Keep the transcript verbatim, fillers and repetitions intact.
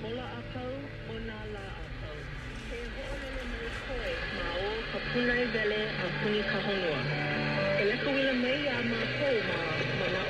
mola akau, mona la akau. He ho'olelo mai koe, ma o ka punai wele a puni ka honua. E leka wila mai a mākou ma mana